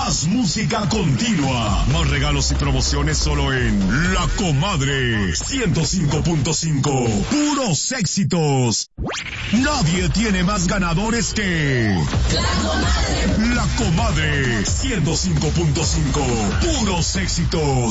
Más música continua. Más regalos y promociones solo en La Comadre 105.5. Puros éxitos. Nadie tiene más ganadores que La Comadre 105.5. Puros éxitos.